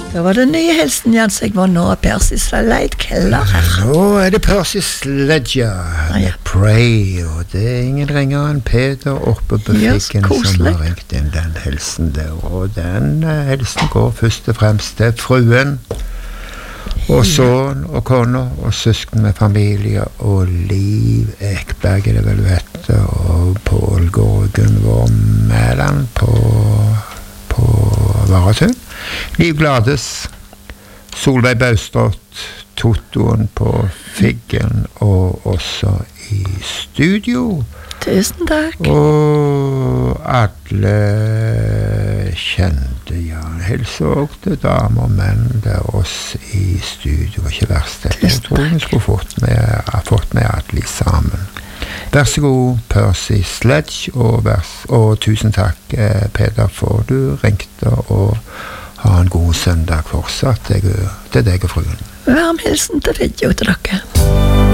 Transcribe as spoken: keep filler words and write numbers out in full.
Da var det nye hilsen, Jens, jeg var nå Percy Slade Keller her. Nå er det Percy Sledge, ah, ja. Pray, og det er ingen ringer enn Peter oppe på yes, fikken som har ringt inn den hilsen der, og den uh, hilsen går først og fremst til fruen, og sønn og kone, og søsken med familie, og Liv Ekberg, det vel vet, og Pål Gården var Mæland på, på Varatun. Liv Glades, Solveig Baustrått, Tottoen på Figgen, og også i studio. Tusen takk. Og alle kjente, ja, helse og til damer og menn der oss i studio var ikke verst. Jeg tror vi skulle fått med, fått med alle sammen. Vær så god, Percy Sledge, og, vers, og tusen takk, eh, Peter, for du ringte, og ha en god søndag fortsatt til deg og fruen. Varm hilsen til deg og til dere.